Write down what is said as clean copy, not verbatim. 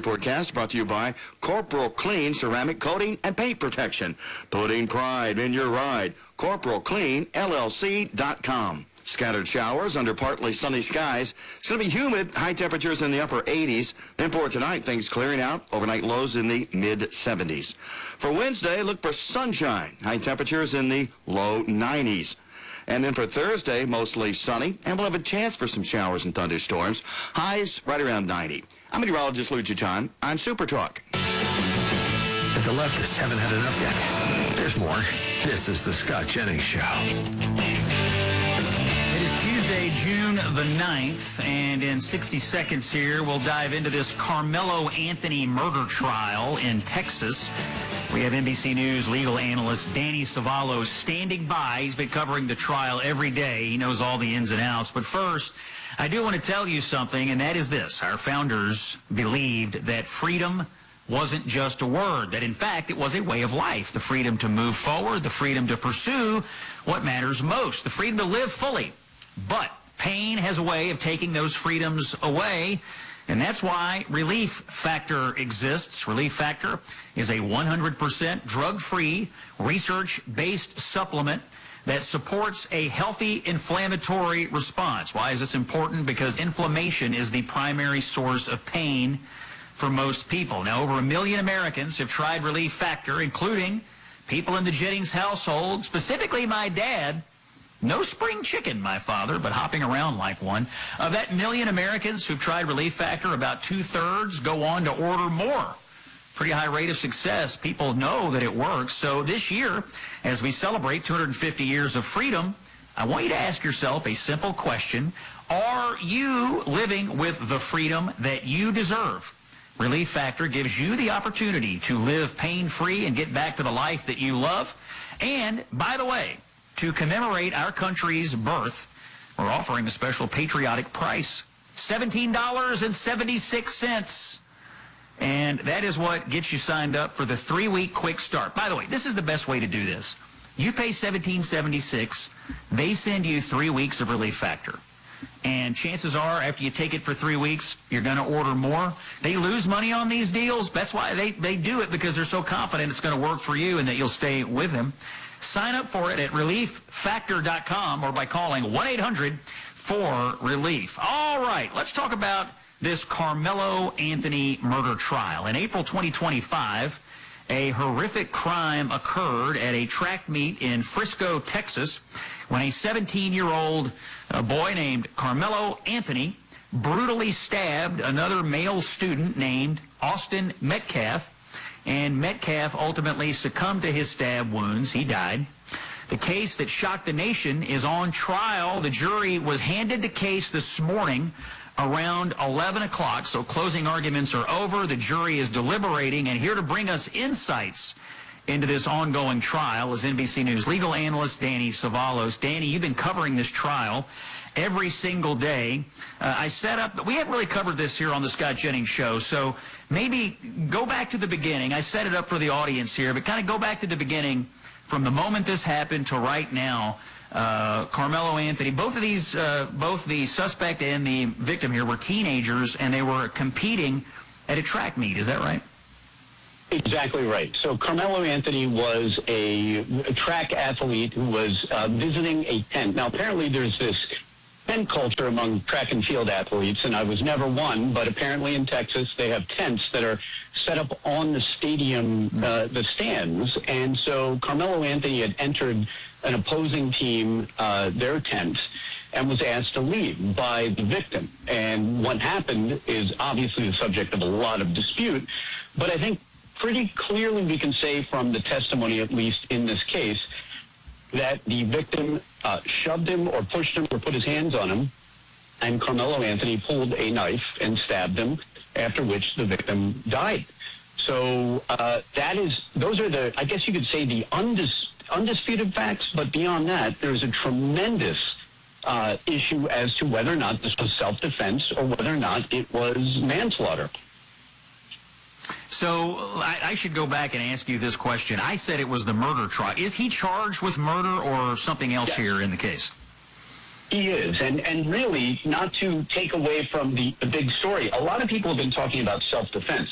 Forecast brought to you by Corporal Clean Ceramic Coating and Paint Protection. Putting pride in your ride. CorporalCleanLLC.com. Scattered showers under partly sunny skies. It's going to be humid, high temperatures in the upper 80s. Then for tonight, things clearing out. Overnight lows in the mid-70s. For Wednesday, look for sunshine. High temperatures in the low 90s. And then for Thursday, mostly sunny, and we'll have a chance for some showers and thunderstorms. Highs right around 90. I'm meteorologist Lou John on Super Talk. If the leftists haven't had enough yet, there's more. This is the Scott Jennings Show. It is Tuesday, June the 9th, and in 60 seconds here, we'll dive into this Carmelo Anthony murder trial in Texas. We have NBC News legal analyst Danny Savalos standing by. He's been covering the trial every day. He knows all the ins and outs. But first, I do want to tell you something, and that is this. Our founders believed that freedom wasn't just a word, that in fact it was a way of life. The freedom to move forward, the freedom to pursue what matters most, the freedom to live fully. But pain has a way of taking those freedoms away, and that's why Relief Factor exists. Relief Factor is a 100% drug-free, research-based supplement that supports a healthy inflammatory response. Why is this important? Because inflammation is the primary source of pain for most people. Now, over 1 million Americans have tried Relief Factor, including people in the Jennings household, specifically my dad. No spring chicken, my father, but hopping around like one. Of that 1 million Americans who've tried Relief Factor, about 2/3 go on to order more. Pretty high rate of success. People know that it works. So this year, as we celebrate 250 years of freedom, I want you to ask yourself a simple question. Are you living with the freedom that you deserve? Relief Factor gives you the opportunity to live pain-free and get back to the life that you love. And, by the way, to commemorate our country's birth, we're offering a special patriotic price, $17.76. And that is what gets you signed up for the 3-week quick start. By the way, this is the best way to do this. You pay $17.76. They send you 3 weeks of Relief Factor. And chances are, after you take it for 3 weeks, you're going to order more. They lose money on these deals. That's why they do it, because they're so confident it's going to work for you and that you'll stay with them. Sign up for it at ReliefFactor.com or by calling 1-800-4RELIEF. All right, let's talk about this Carmelo Anthony murder trial. In April 2025, a horrific crime occurred at a track meet in Frisco, Texas, when a 17-year-old boy named Carmelo Anthony brutally stabbed another male student named Austin Metcalf, and Metcalf ultimately succumbed to his stab wounds. He died. The case that shocked the nation is on trial. The jury was handed the case this morning around 11 o'clock, so closing arguments are over. The jury is deliberating, and here to bring us insights into this ongoing trial is NBC News legal analyst Danny Savalos. Danny, you've been covering this trial every single day. I set up, we haven't really covered this here on the Scott Jennings Show, so maybe go back to the beginning. I set it up for the audience here, but kind of go back to the beginning from the moment this happened to right now. Carmelo Anthony, both of these, both the suspect and the victim here were teenagers, and they were competing at a track meet. Is that right? Exactly right. So Carmelo Anthony was a track athlete who was visiting a tent. Now, apparently there's this tent culture among track and field athletes, and I was never one, but apparently in Texas they have tents that are set up on the stadium, the stands. And so Carmelo Anthony had entered an opposing team, their tent, and was asked to leave by the victim. And what happened is obviously the subject of a lot of dispute, but I think pretty clearly we can say from the testimony, at least in this case, that the victim shoved him or pushed him or put his hands on him, and Carmelo Anthony pulled a knife and stabbed him, after which the victim died. So those are the, I guess you could say, the undisputed facts, but beyond that, there's a tremendous issue as to whether or not this was self-defense or whether or not it was manslaughter. So I should go back and ask you this question. I said it was the murder trial. Is he charged with murder or something else here in the case? He is, and really, not to take away from the big story, a lot of people have been talking about self-defense.